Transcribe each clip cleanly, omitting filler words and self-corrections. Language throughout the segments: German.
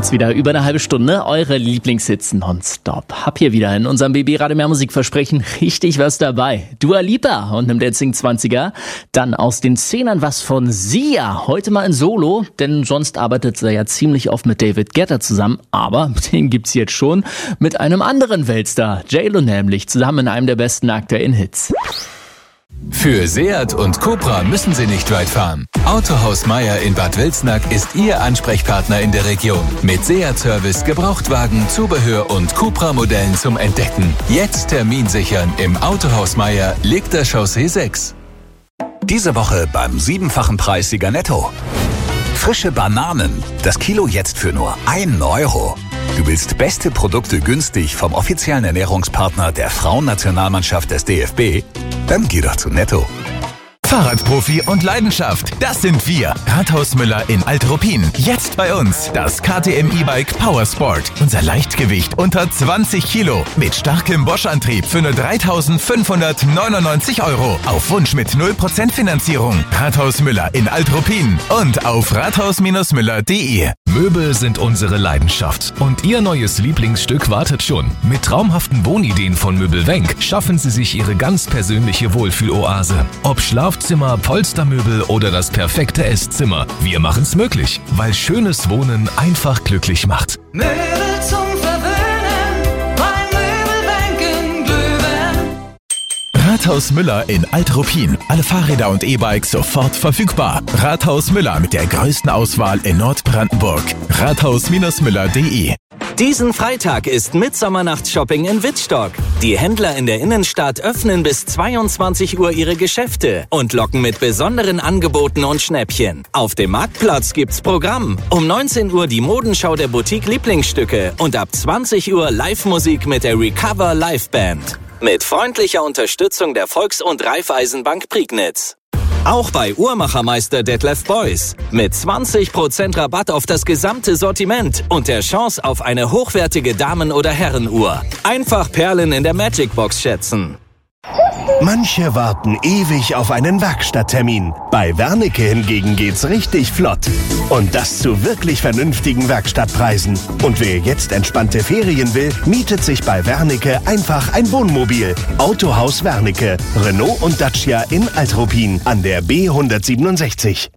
Jetzt wieder über eine halbe Stunde eure Lieblingshits nonstop. Hab hier wieder in unserem BB Radio Mehr Musikversprechen richtig was dabei. Dua Lipa und einem Dancing 20er. Dann aus den Zehnern was von Sia. Heute mal in Solo, denn sonst arbeitet sie ja ziemlich oft mit David Guetta zusammen. Aber den gibt's jetzt schon mit einem anderen Weltstar. J.Lo nämlich, zusammen in einem der besten aktuellen Hits. Für Seat und Cupra müssen Sie nicht weit fahren. Autohaus Meier in Bad Wilsnack ist Ihr Ansprechpartner in der Region. Mit Seat-Service, Gebrauchtwagen, Zubehör und Cupra-Modellen zum Entdecken. Jetzt Termin sichern im Autohaus Meier, Liegter Chaussee 6. Diese Woche beim 7-fachen Preissieger Netto. Frische Bananen. Das Kilo jetzt für nur 1 Euro. Du willst beste Produkte günstig vom offiziellen Ernährungspartner der Frauennationalmannschaft des DFB? Dann geh doch zu Netto. Fahrradprofi und Leidenschaft, das sind wir. Rathaus Müller in Alt-Ruppin. Jetzt bei uns das KTM E-Bike Powersport. Unser Leichtgewicht unter 20 Kilo. Mit starkem Bosch-Antrieb für nur 3.599 Euro. Auf Wunsch mit 0% Finanzierung. Rathaus Müller in Alt-Ruppin. Und auf rathaus-müller.de. Möbel sind unsere Leidenschaft. Und Ihr neues Lieblingsstück wartet schon. Mit traumhaften Wohnideen von Möbelwenk schaffen Sie sich Ihre ganz persönliche Wohlfühloase. Ob Schlafzimmer, Polstermöbel oder das perfekte Esszimmer. Wir machen's möglich, weil schönes Wohnen einfach glücklich macht. Möbel zum Verwöhnen, bei Möbelwenk in Glühwein. Rathaus Müller in Alt-Ruppin. Alle Fahrräder und E-Bikes sofort verfügbar. Rathaus Müller mit der größten Auswahl in Nordbrandenburg. Rathaus-müller.de. Diesen Freitag ist Mittsommernachtsshopping in Wittstock. Die Händler in der Innenstadt öffnen bis 22 Uhr ihre Geschäfte und locken mit besonderen Angeboten und Schnäppchen. Auf dem Marktplatz gibt's Programm. Um 19 Uhr die Modenschau der Boutique Lieblingsstücke und ab 20 Uhr Live-Musik mit der Recover Live Band. Mit freundlicher Unterstützung der Volks- und Raiffeisenbank Prignitz. Auch bei Uhrmachermeister Detlef Beuys. Mit 20% Rabatt auf das gesamte Sortiment und der Chance auf eine hochwertige Damen- oder Herrenuhr. Einfach Perlen in der Magic Box schätzen. Manche warten ewig auf einen Werkstatttermin. Bei Wernicke hingegen geht's richtig flott. Und das zu wirklich vernünftigen Werkstattpreisen. Und wer jetzt entspannte Ferien will, mietet sich bei Wernicke einfach ein Wohnmobil. Autohaus Wernicke, Renault und Dacia in Alt-Ruppin an der B167.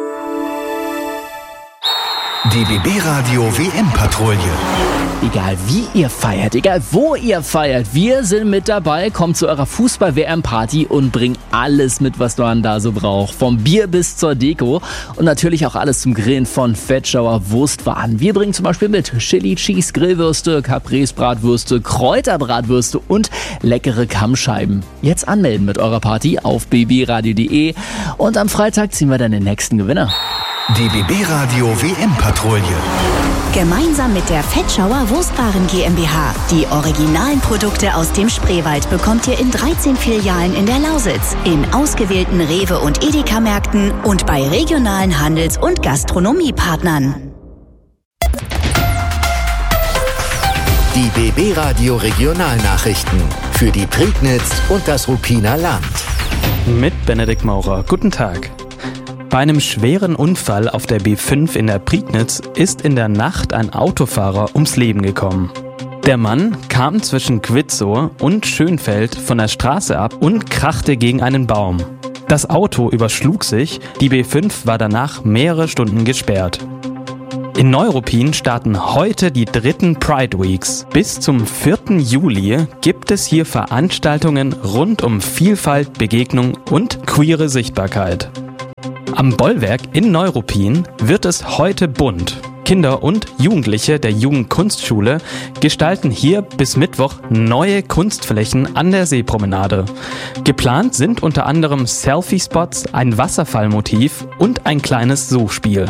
Die BB Radio WM-Patrouille. Egal wie ihr feiert, egal wo ihr feiert, wir sind mit dabei. Kommt zu eurer Fußball-WM-Party und bringt alles mit, was man da so braucht. Vom Bier bis zur Deko und natürlich auch alles zum Grillen von Fettschauer Wurstwaren. Wir bringen zum Beispiel mit Chili Cheese Grillwürste, Caprese-Bratwürste, Kräuterbratwürste und leckere Kammscheiben. Jetzt anmelden mit eurer Party auf bbradio.de und am Freitag ziehen wir dann den nächsten Gewinner. Die BB Radio WM-Patrouille. Gemeinsam mit der Fettschauer Wurstwaren GmbH. Die originalen Produkte aus dem Spreewald bekommt ihr in 13 Filialen in der Lausitz, in ausgewählten Rewe- und Edeka-Märkten und bei regionalen Handels- und Gastronomiepartnern. Die BB Radio Regionalnachrichten für die Prignitz und das Ruppiner Land. Mit Benedikt Maurer. Guten Tag. Bei einem schweren Unfall auf der B5 in der Prignitz ist in der Nacht ein Autofahrer ums Leben gekommen. Der Mann kam zwischen Quitzow und Schönfeld von der Straße ab und krachte gegen einen Baum. Das Auto überschlug sich, die B5 war danach mehrere Stunden gesperrt. In Neuruppin starten heute die 3. Pride Weeks. Bis zum 4. Juli gibt es hier Veranstaltungen rund um Vielfalt, Begegnung und queere Sichtbarkeit. Am Bollwerk in Neuruppin wird es heute bunt. Kinder und Jugendliche der Jugendkunstschule gestalten hier bis Mittwoch neue Kunstflächen an der Seepromenade. Geplant sind unter anderem Selfie-Spots, ein Wasserfallmotiv und ein kleines Suchspiel.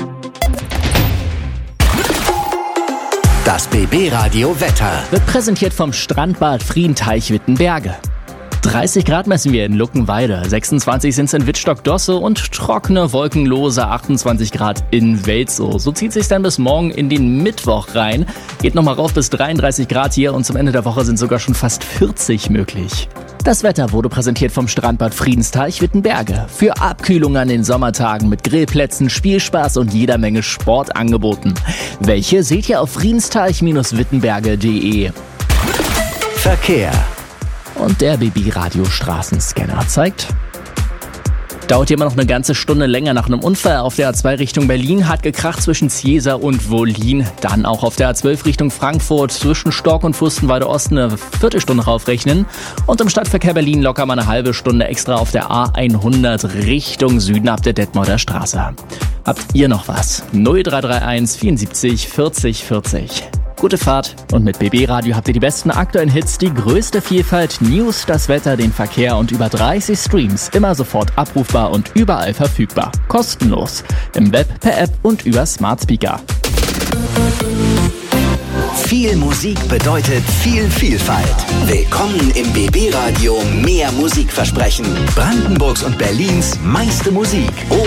Das BB Radio Wetter wird präsentiert vom Strandbad Friedenteich-Wittenberge. 30 Grad messen wir in Luckenwalde, 26 sind es in Wittstock-Dosse und trockene, wolkenlose 28 Grad in Welzow. So zieht sich dann bis morgen in den Mittwoch rein. Geht nochmal rauf bis 33 Grad hier und zum Ende der Woche sind sogar schon fast 40 möglich. Das Wetter wurde präsentiert vom Strandbad Friedensteich Wittenberge. Für Abkühlung an den Sommertagen mit Grillplätzen, Spielspaß und jeder Menge Sport angeboten. Welche seht ihr auf friedensteich-wittenberge.de. Verkehr. Und der BB-Radio-Straßenscanner zeigt... Dauert immer noch eine ganze Stunde länger nach einem Unfall auf der A2 Richtung Berlin. Hat gekracht zwischen Ziesa und Wollin. Dann auch auf der A12 Richtung Frankfurt zwischen Stork und Fürstenwalde Osten eine Viertelstunde raufrechnen. Und im Stadtverkehr Berlin locker mal eine halbe Stunde extra auf der A100 Richtung Süden ab der Detmolder Straße. Habt ihr noch was? 0331 74 40 40. Gute Fahrt und mit BB Radio habt ihr die besten aktuellen Hits, die größte Vielfalt, News, das Wetter, den Verkehr und über 30 Streams. Immer sofort abrufbar und überall verfügbar. Kostenlos. Im Web, per App und über Smart Speaker. Viel Musik bedeutet viel Vielfalt. Willkommen im BB Radio Mehr Musikversprechen. Brandenburgs und Berlins meiste Musik.